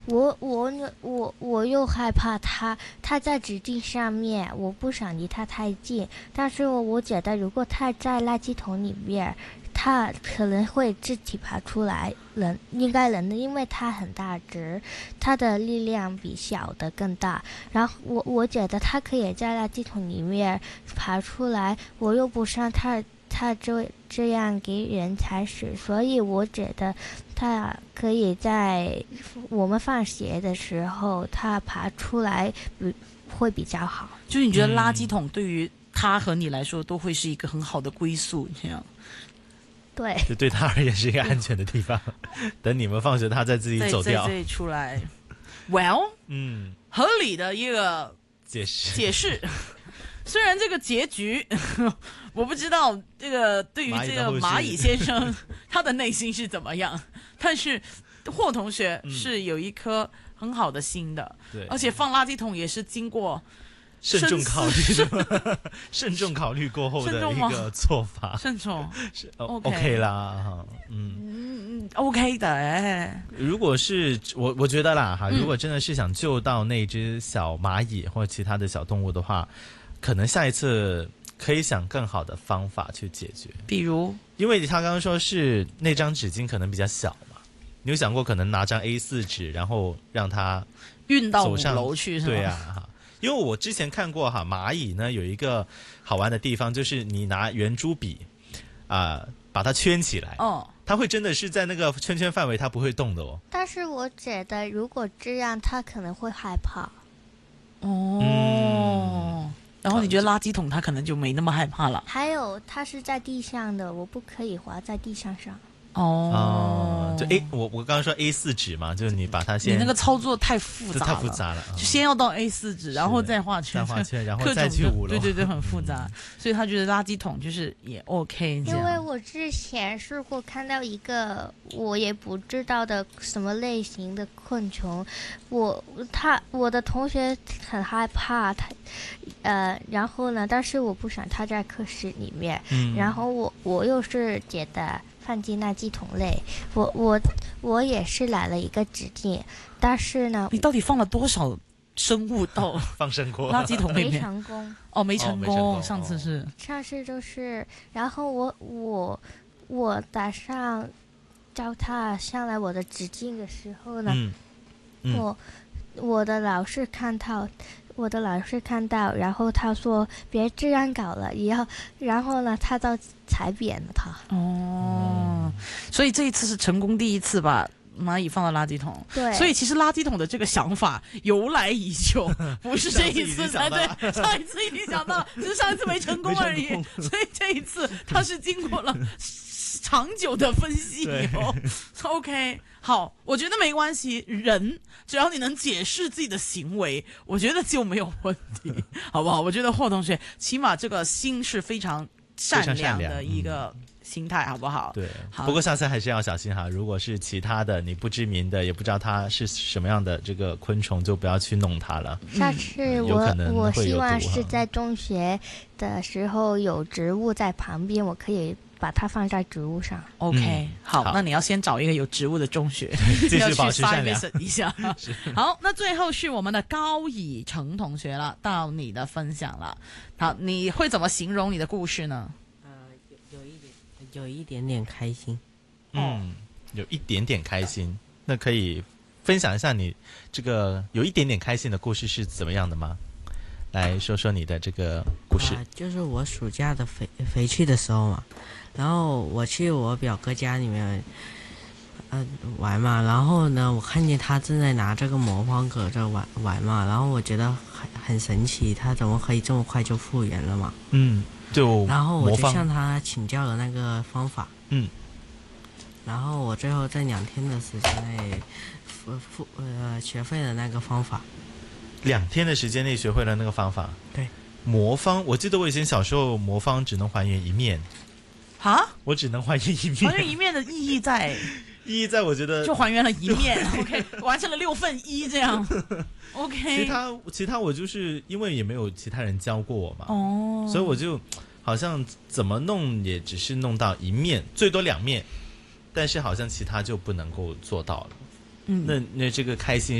我又害怕它在纸巾上面，我不想离它太近。但是我觉得如果它在垃圾桶里面，它可能会自己爬出来，应该能的，因为它很大只，它的力量比小的更大。然后我觉得它可以在垃圾桶里面爬出来，我又不想它这样给人踩屎，所以我觉得它可以在我们放学的时候它爬出来会比较好。 就是你觉得垃圾桶对于他和你来说都会是一个很好的归宿，这样？ 对， 就对他而言是一个安全的地方。等你们放学，他再自己走掉。 对，出来。Well， 合理的一个解释。 虽然这个结局我不知道这个对于这个蚂蚁先生他的内心是怎么样，但是霍同学是有一颗很好的心的，而且放垃圾桶也是经过慎重考虑的，慎重考虑过后的一个做法。 慎重 OK 啦， OK 的。 如果是我觉得啦哈，如果真的是想救到那只小蚂蚁或其他的小动物的话，可能下一次可以想更好的方法去解决。 比如， 因为他刚刚说是那张纸巾可能比较小嘛，你有想过可能拿张 A4 纸，然后让它运到5楼去是吗？ 对啊。因为我之前看过哈，蚂蚁呢有一个好玩的地方，就是你拿圆珠笔把它圈起来，它会真的是在那个圈圈范围，它不会动的哦。 但是我觉得如果这样，它可能会害怕。 然后你觉得垃圾桶它可能就没那么害怕了？ 还有它是在地上的，我不可以滑在地上。 就我刚刚说 A4 纸嘛，就是你把它你那个操作太复杂了，就先要到 A4 纸，然后再画圈， 然后再去5楼， 对，很复杂。所以他觉得垃圾桶就是也 OK。 因为我之前试过看到一个我也不知道的什么类型的昆虫，我的同学很害怕然后呢，但是我不想他在课室里面，然后我又是觉得放进垃圾桶类，我也是来了一个纸巾，但是呢， 你到底放了多少生物到放生过垃圾桶里面？ 没成功没成功。上次就是，然后我打算叫他上来我的纸巾的时候呢，我的老师看到，然后他说别这样搞了，然后呢，他就踩扁了他。 所以这一次是成功第一次把蚂蚁放到垃圾桶。 对， 所以其实垃圾桶的这个想法由来已久，不是这一次才对，上一次已经想到，只是上一次没成功而已。所以这一次他是经过了长久的分析以后，OK。好，我觉得没关系，人只要你能解释自己的行为，我觉得就没有问题，好不好？我觉得霍同学起码这个心是非常善良的一个心态，好不好？ 对，不过下次还是要小心哈。如果是其他的你不知名的，也不知道它是什么样的这个昆虫，就不要去弄它了。 下次我希望是在中学的时候有植物在旁边，我可以把它放在植物上。 OK，好，那你要先找一个有植物的中学， 继续保持善良一下。好，那最后是我们的高以成同学了，到你的分享了。好，你会怎么形容你的故事呢？ 有一点点开心。 有一点点开心。那可以分享一下你这个有一点点开心的故事是怎么样的吗？来说说你的这个故事。 就是我暑假的回去的时候嘛，然后我去我表哥家里面玩嘛，然后呢，我看见他正在拿这个魔方搁这玩嘛，然后我觉得很神奇，他怎么可以这么快就复原了嘛？然后我就向他请教了那个方法。然后我最后在2天的时间内学会了那个方法。 2天的时间内学会了那个方法。 对， 魔方，我记得我以前小时候魔方只能还原一面。我只能还原一面。 还原一面的意义在？ 意义在我觉得就还原了一面，OK， 完成了1/6这样，OK。 其他我就是因为也没有其他人教过我嘛，所以我就好像怎么弄也只是弄到一面，最多2面，但是好像其他就不能够做到了。 那这个开心